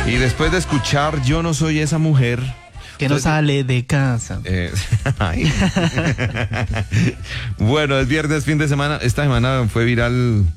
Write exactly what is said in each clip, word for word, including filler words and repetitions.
Y después de escuchar Yo no soy esa mujer... Que no sale de casa. Eh, bueno, es viernes, fin de semana. Esta semana fue viral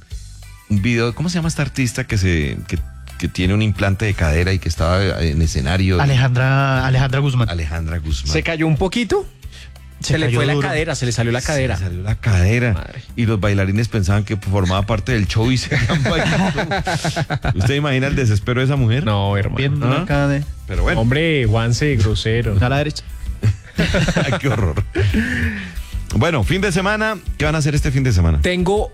un video. ¿Cómo se llama esta artista que se que, que tiene un implante de cadera y que estaba en escenario? Alejandra, Alejandra Guzmán. Alejandra Guzmán. ¿Se cayó un poquito? Se, se le fue duro. La cadera, se le salió la cadera. Se le salió la cadera. Madre. Y los bailarines pensaban que formaba parte del show y se han bailado. ¿Usted imagina el desespero de esa mujer? No, hermano. Viendo ¿Ah? la cadera. Pero bueno. Hombre, Juanse, grosero. A la derecha. Ay, qué horror. Bueno, fin de semana. ¿Qué van a hacer este fin de semana? Tengo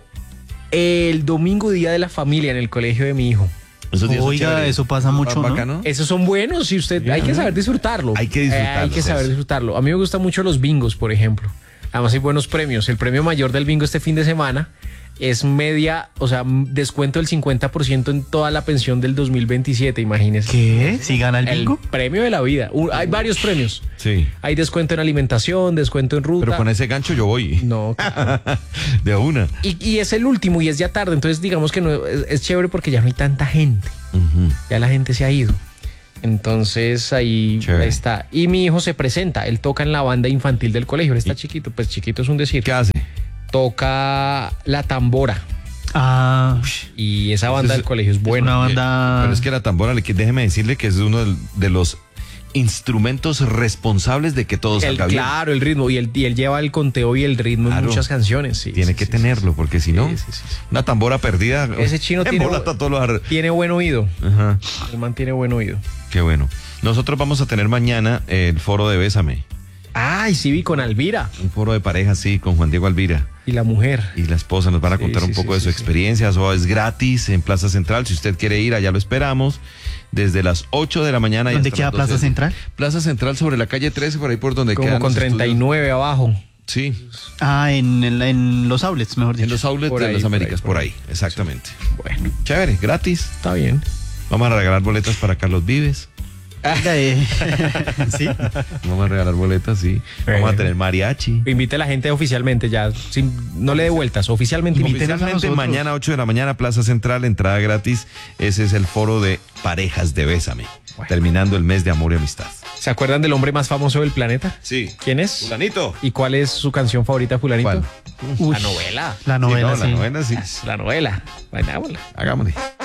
el domingo Día de la Familia en el colegio de mi hijo. Esos días son Oiga, chéveres. eso pasa mucho, ¿no? Bacano. Esos son buenos y usted, hay que saber disfrutarlo. Hay que disfrutarlos, Eh, hay que saber eso. disfrutarlo. A mí me gustan mucho los bingos, por ejemplo. Además hay buenos premios. El premio mayor del bingo este fin de semana es media, o sea, descuento del cincuenta por ciento en toda la pensión del dos mil veintisiete, imagínese. ¿Qué? ¿Si gana el bingo? El premio de la vida. Uh, hay varios premios. Sí. Hay descuento en alimentación, descuento en ruta. Pero con ese gancho yo voy. No, claro. De una. Y, y es el último y es ya tarde, entonces digamos que no, es, es chévere porque ya no hay tanta gente. Uh-huh. Ya la gente se ha ido. Entonces ahí, ahí está. Y mi hijo se presenta, él toca en la banda infantil del colegio, él está ¿Y? chiquito, pues chiquito es un decir. ¿Qué hace? Toca la tambora. Ah, Y esa banda Es- del colegio es es buena. una banda. Pero es que la tambora, le- que déjeme decirle que es uno del- de los instrumentos responsables de que todo El- salga bien. claro, el ritmo. Y él, y él lleva el conteo y el ritmo Claro. en muchas canciones. Sí, Tiene sí, que sí, tenerlo, porque si no, Sí, sí, sí, sí. una tambora perdida. Ese chino tiene, embolata todos los ar- tiene buen oído. Ajá, El man tiene buen oído. qué bueno. Nosotros vamos a tener mañana el foro de Bésame. Ay, sí, vi con Alvira Un foro de pareja, sí, con Juan Diego Alvira. y la mujer. Y la esposa nos van a Sí, contar sí, un poco sí, de sí, su sí. experiencia. Eso es gratis en Plaza Central. Si usted quiere ir, allá lo esperamos. Desde las ocho de la mañana. y ¿Dónde hasta queda las doce. Plaza Central? Plaza Central sobre la calle trece, por ahí por donde Como quedan con los treinta y estudios. nueve abajo. Sí, Ah, en, el- en los outlets, mejor dicho. en los outlets Por de ahí, las por ahí, Américas, por por ahí. ahí, exactamente. Bueno, Chévere, gratis. está bien. Vamos a regalar boletas para Carlos Vives. Oiga, eh, sí. Vamos a regalar boletas, sí. Vamos a Bueno. tener mariachi. Invite a la gente oficialmente ya, sin, no le dé vueltas, oficialmente invite. Invítenos a Oficialmente nosotros. mañana ocho de la mañana, Plaza Central, entrada gratis. Ese es el foro de parejas de Bésame. Bueno. Terminando el mes de amor y amistad. ¿Se acuerdan del hombre más famoso del planeta? Sí. ¿Quién es? Fulanito. ¿Y cuál es su canción favorita, Fulanito? ¿Cuál? Uy, La novela. La novela, sí. sí. No, la novela, sí. La novela. Bailámosla. Hagámosle.